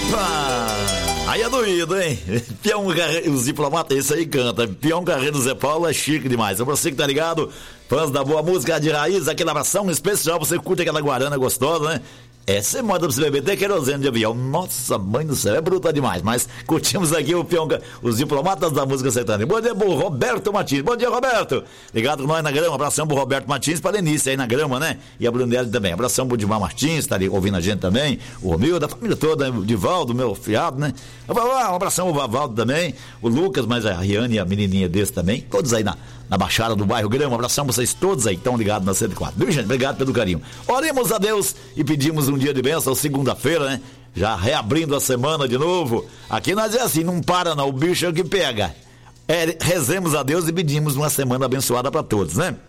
Aí é doído, hein? Peão Carreiro, os diplomatas, esse aí canta. Peão Carreiro Zé Paulo é chique demais. É você que tá ligado, fãs da boa música de raiz, aquela abração especial, você curte aquela guarana gostosa, né? Essa é moda pra você beber até querosene de avião. Nossa, mãe do céu, é bruta demais. Mas curtimos aqui os diplomatas da música sertaneja. Bom dia pro Roberto Martins. Bom dia, Roberto. Ligado com nós na grama. Abração pro Roberto Martins, pra Lenice aí na grama, né? E a Brunelli também. Abração pro Dimar Martins, tá ali ouvindo a gente também. O Romildo, a família toda, o Divaldo, meu fiado, né? Um abração pro Vavaldo também. O Lucas, mas a Riane e a menininha desse também. Todos aí na Baixada do bairro Grama. Abração pra vocês todos aí que estão ligados na 104. Viu, gente? Obrigado pelo carinho. Oremos a Deus e pedimos um dia de bênção, segunda-feira, né? Já reabrindo a semana de novo. Aqui nós é assim, não para não, o bicho é o que pega. Rezemos a Deus e pedimos uma semana abençoada para todos, né?